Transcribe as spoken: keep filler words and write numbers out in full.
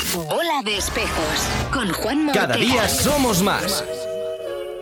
Bola de espejos con Juan Morteira. Cada día somos más.